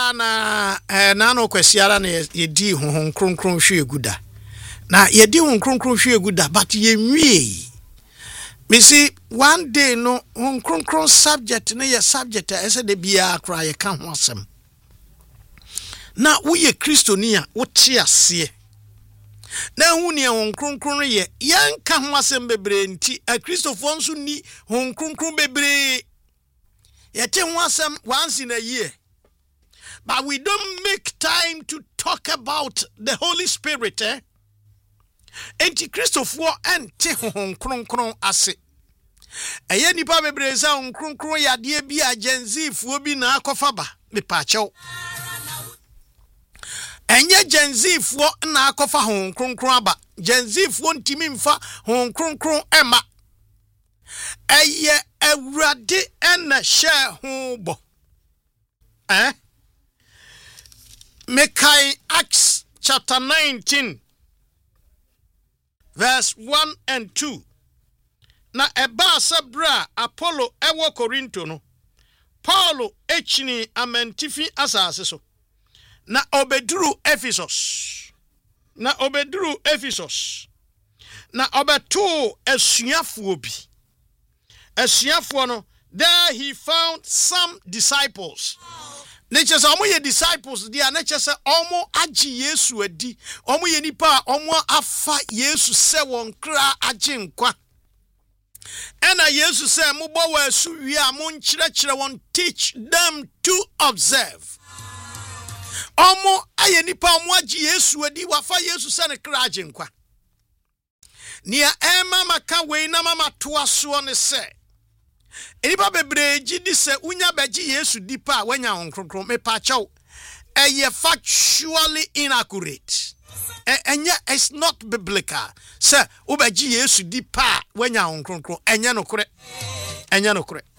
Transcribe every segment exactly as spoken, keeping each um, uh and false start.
bia na eh na no kwasiara na ye di honhom kronkron hwe eguda na ye di honhom kronkron hwe eguda but ye nwie me see one day no honhom kronkron subject na ye subject e se de bia kra ye ka ho asem na wo ye kristoni a wo te ase na hu ne honhom kronkron ye yen ka ho asem bebre nti a kristofo nso ni honhom kronkron bebre ye te ho asem once in a year. But we don't make time to talk about the Holy Spirit, eh? Enti Christopher ente hon kron kron ase. Eye nipa bebreza hon kron kron yade bi agenzi fuo bi na akofa ba me pa chew. Enye genzi fuo na akofa hon kron kron aba. Genzi fuo ntimi mfa hon kron kron ema. Eye awurade ena share ho bo. Eh? Mekai Acts chapter nineteen verse one and two. Na eba sabra Apollo ewo Korinto no. Paulo echini amentifi asase so. Na obeduru Ephesus. Na obeduru Ephesus. Na obeto asuafo bi. Asuafo no, there he found some disciples. Nature omo ye disciples dia nature se omo agi Yesu adi omo ye nipa omo afa Yesu se won kra agi nkwa ena Yesu se mo bo wa asu wi a mo nkyere kyere won teach them to observe omo aye nipa omo agi Yesu adi wafa Yesu se ne kra agi nkwa nia ema maka we na mama to aso ne se Enipa bebre gidi se unya beji Yesu dipa wenya honkronkron me pa chaw eye factually inaccurate e enya is not biblical se ubeji Yesu dipa wenya honkronkron enya no kore enya no kore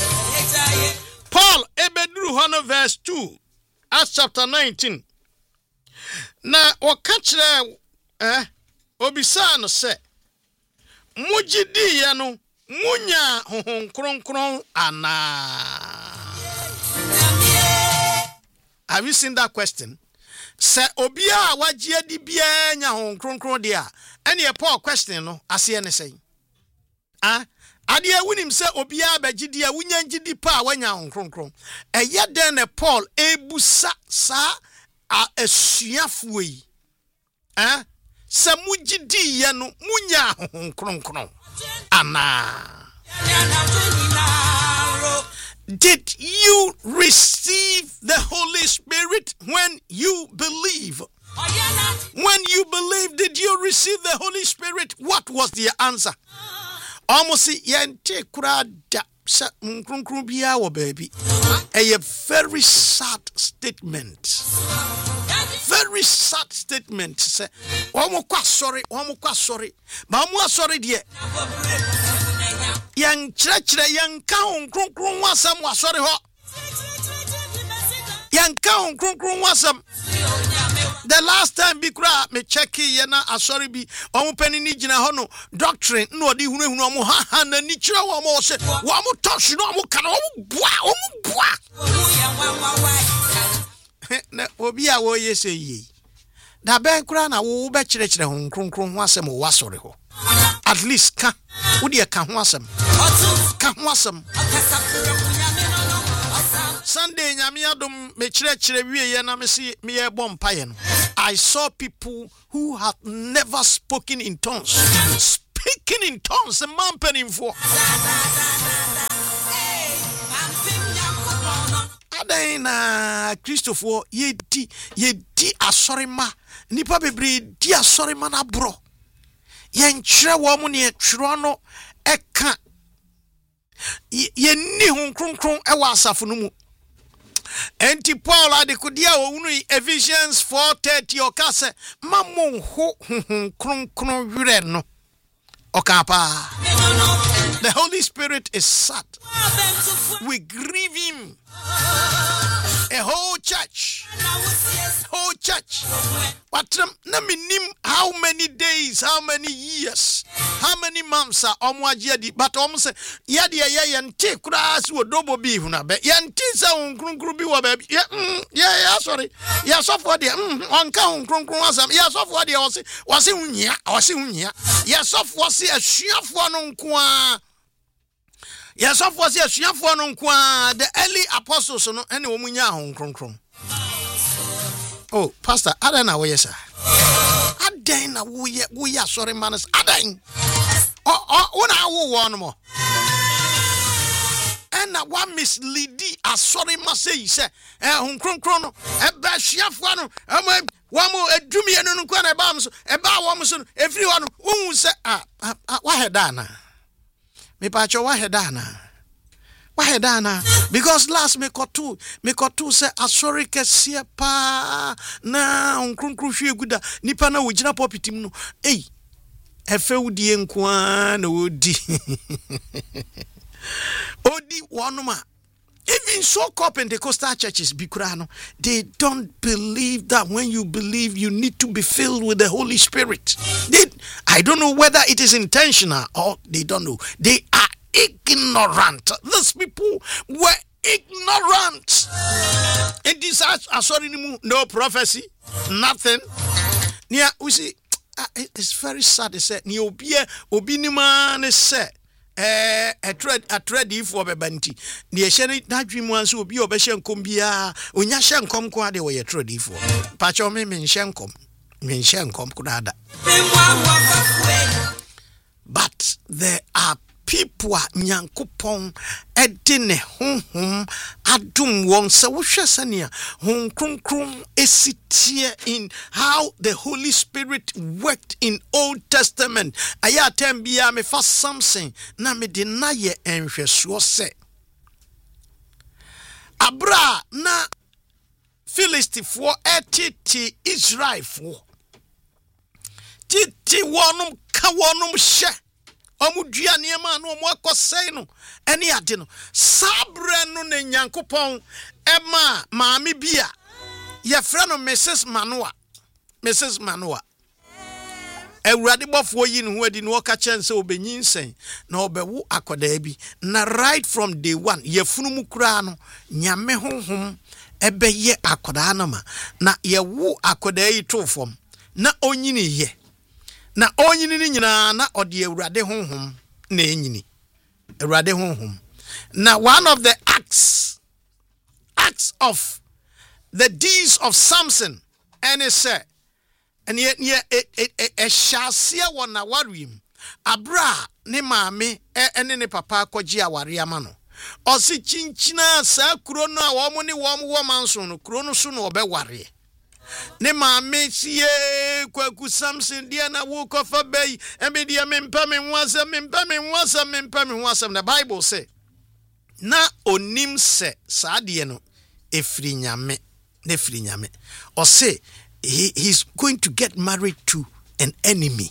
Paul ebeduru hono verse two Acts chapter nineteen na wakachire eh obisa no se mujidi ya no munya honhom kronkron ana. Have you seen that question? Se obia wagye di bia nya honhom kronkron dia ene e Paul question no ase ene sei ah ade awunim se obia bagidi a wunya ngidi pa wanya honhom kronkron eye den ne Paul ebusa sa a asuafo yi ah se mugidi ye no munya honhom kronkron ana. Did you receive the Holy Spirit when you believe? When you believe, did you receive the Holy Spirit? What was the answer? Almost yente kurada sa nkrunkru biya wo baby. A very sad statement. Very sad statement. Say, omo kwa sorry, omo kwa sorry. Ma omo sorry die. Yang chire yang kaun kronkron wasam wasori ho. Yang kaun kronkron wasam. The last time bikra me check ye na asori bi omo panini gina ho no doctrine no odi hunu hunu omo ha ha na ni chire wo omo se wo omo touch no omo kana omo bua omo bua. Na obi a wo ye se yi. Da ben kra na wo be chire chire ho kronkron wasam wo wasori ho. At least ka udi ka ho asem ka ho asem Sunday nyame adom me kire kire wie ye na me si me ye bom paye no. I saw people who had never spoken in tongues speaking in tongues and man peninfo adan na Christopher ye di ye di asorema nipa bebre di asorema na bro yen kire wo mu ne twiro no eka yen ni hon kronkron e wa asafo no mu enti Paul adikodia wo unu Ephesians four thirty okase mamon ho hon kronkron wire no okapa. The Holy Spirit is sad. We grieve him. A whole church whole church watram na minim how many days, how many years, how many months are omwajedi, but om say, yadi ya yante kras wo dobo bi huna be, yante sa unkrunkru bi wa be, yeah, mm, yeah, yeah, sorry, yeah, so for the, mm, onka unkrunkru wasam, yeah, so for the, wasi, wasi unya, wasi unya, yeah, so for si a shiafwa nunkwa, yeah, so for si a shiafwa nunkwa, the early apostles, no, any womunya unkrunkru. Oh, Pastor, adana wo yesa. Adana wo ye wo ya sorry manas. Adan. Oh, oh, una wo one more. And na one misleadi as sorry masay say. Eh, hun kron kron no. E ba hyiafo no. Am wa mo edumi enu no kwa na ba mso. E ba wo mso every one unhu say ah, wa hedana. Me pa cho wa hedana. Why dana? Because last me kotu me kotu say asori kese pa na onkronkro hwe guda nipa na wogina popitim no ei efe wudie nkoa na odi odi wonoma. Even so-called Pentecostal churches, Bikurano, they don't believe that when you believe, you need to be filled with the Holy Spirit. They, I don't know whether it is intentional or they don't know. They are ignorant. These people were ignorant. In this, uh, sorry, no prophecy, nothing. Yeah, we see, uh, it's very sad. They said, "Ni obie obinima say." Eh, a trade a trade for bebanti. The Shani that dream ones will be obeshan combia, unya shankom qua de way a trade for. Pacho me min shankom, min shankom kunada. But there are people nyankopon edine hum hum adum won se wo hwesania hum krum krum esitie in how the Holy Spirit worked in Old Testament. Aya tembia me fa something na me de na ye enhweso se abra na Philistifo etiti Israelfo titi wonum ka wonum hye omudua niema no omo akosai no ene ade no sabre no na nyankopon ema maami bia ye frɛ no Missus Manoa Missus Manoa ewurade bofo yi no ho adi no ka chen se obenyin sen na obewu akoda bi na right from day one ye funu mu kura no nyame honhom ebe ye akoda no ma na ye wu akoda yi to fom na onyini ye na onyini ni nyina na ode ewurade honhom na enyini ewurade honhom na one of the acts acts of the deeds of Samson and it said and yet a shasia wana warim abra ne maame ene ne papa kwaji aware ama no osi chinchina sa kuro no a wo mo ne wo mo manso no kuro no so no obeware ne maame sie kwaku Samson dia na wo kofa bay eme dia mempa me nwasa mempa me nwasa mempa me nwasa. The Bible say na onim se sa de no efri nyame ne fri nyame or say he he's going to get married to an enemy.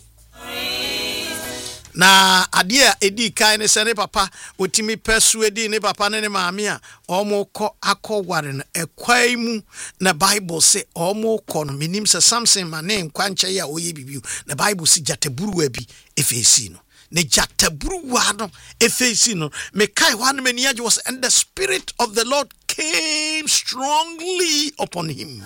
Na adia edi kai ne se ne papa otimi persuade ne papa ne maame a omo ko akoware no ekwai mu na Bible say omo ko no minim se Samson mane nkwanche ya oye bibiu na Bible si jataburu abi efesi no ne jataburu wa no efesi no me kai wan mani age was and the Spirit of the Lord came strongly upon him.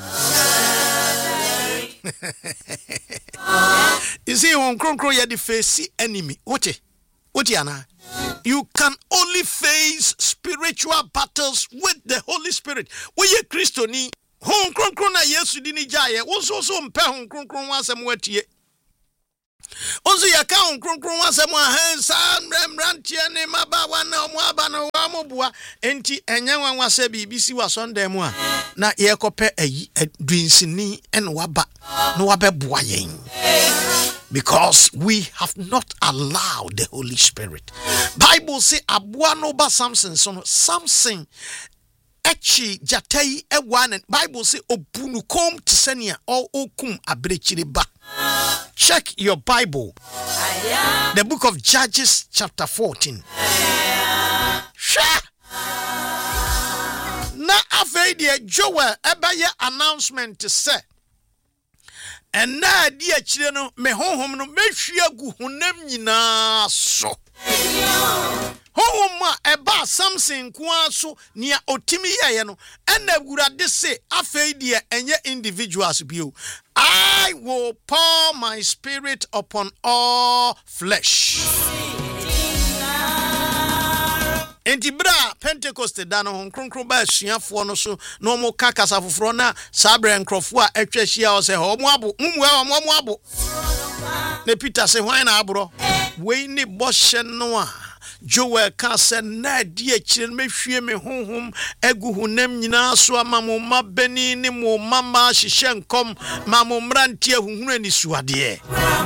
You see, on Kronkro, you the face enemy. What? What? You can only face spiritual battles with the Holy Spirit. When you Christiani, on Kronkro na Yesu dini jaya. Also, so mpe on Kronkro wa semwetie. Also, ya ka on Kronkro wa semwa hensa remrantie ne mabawa na omwaba na wa mobua enti enyanwa wa se bibisi wa Sunday mu a na ye kope ayi adwinsini en waba no wabeboa yen. Because we have not allowed the Holy Spirit. Bible say aboa no ba Samson so Samson echi jatai ewan. Bible say obunukom tisania or okum abrechiri ba. Check your Bible. The book of Judges chapter fourteen. Sure. Na afei de Joel ebaye announcement to say and na di akyire no me honhom no mehwie gu honam nyinaa so honhom a eba something kwa so nia otimi ye no ena awurade se afei de enye individuals bio I will pour my spirit upon all flesh. Enti bra Pentecost da no kronkron ba asuafo no so no mo ka kasa foforo na sabre nkrofo a atwa hia o se ho mo abo mumu a mo mo abo ne Peter se hwan na abro we ni boshe no a Joel ka se na di akire me hwie me honhom egu honam nyina so ama mo mabani ni mo mama hihye nkom ma mo mrantie huhunu ani suade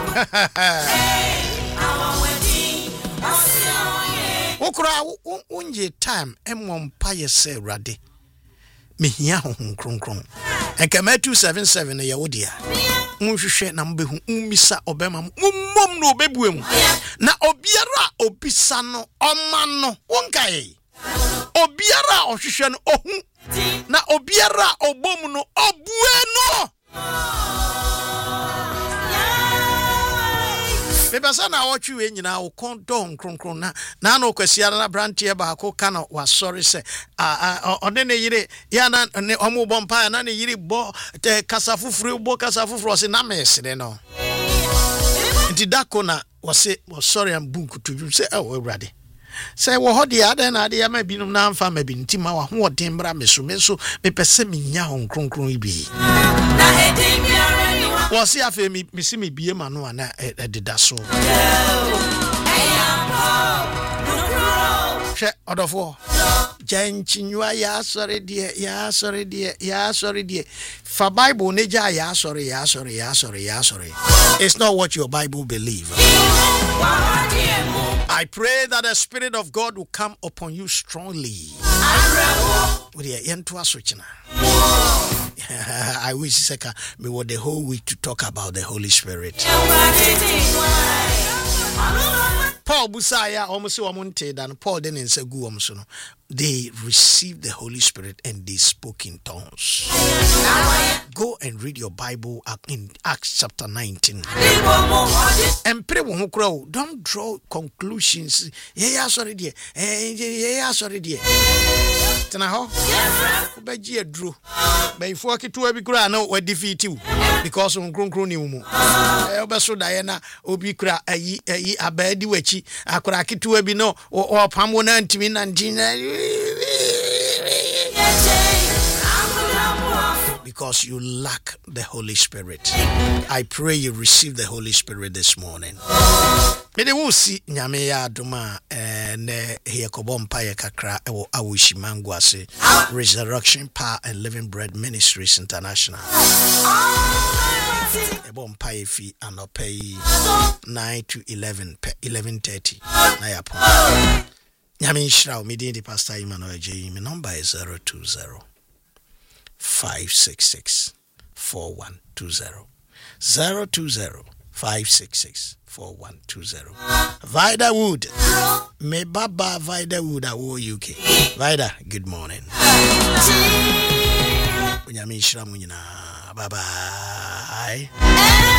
Okura unje time emompa yese rade mehia honhom kronkron enka Matthew seven seven ya wodia munhwehwe na mbehu umisa obema mummom no obebuem na obiara obisa no oma no wonkae obiara ohwehwe no ohu na obiara obom no obue no Bebasa na watchwe nyina wo kondon kronkron na na no kwasia na brantie ba ko kana wa sorry se a ode ne yire ya na ne omo bompa na ne yire bo te kasafufuru bo kasafufuru se na mesere no nti dako na wose wo sorry am bunku to se e wo awurade se wo hodi ada na ade ya ma binum na amfa ma bi nti ma wa ho odin bra meso meso me pese me nya hon kronkron ibi na edin biara ni wa wose afa mi misi me bie ma no ana ededa so she odofo janchinwa ya sorry die ya sorry die ya sorry die fa bible ne ja ya sorry ya sorry ya sorry ya sorry it's not what your Bible believe. I pray that the Spirit of God will come upon you strongly. I wish we were the whole week to talk about the Holy Spirit. Paul Busaya almost wamunte than Paul didn't say go omsono. They received the Holy Spirit and they spoke in tongues. Go and read your Bible in Acts chapter nineteen. And pray one crow. Don't draw conclusions. Yeah, sorry dear. Yeah, sorry dear. Tanaho? Beji a drew. By four to every crown no we defeat you because on crony umu. Elbaso Diana Obikra a abedi wechi. Akuraki to a bino or Pamona and Timin and Gina. Because you lack the Holy Spirit. I pray you receive the Holy Spirit this morning. Me de wo si nyame ya adoma eh ne hekobompa ye kakra e wo awushimangwa se Resurrection Power and Living Bread Ministries International. E bompa ye fi anopai nine to eleven eleven thirty na yapo. Nyame nshira me de Pastor Emmanuel J. My number is zero two zero five six six four one two zero zero two zero five six six four one two zero. Vida Wood, me baba Vida Wood awo U K. Vida, good morning. Nyame nshira mu nyina. Bye bye.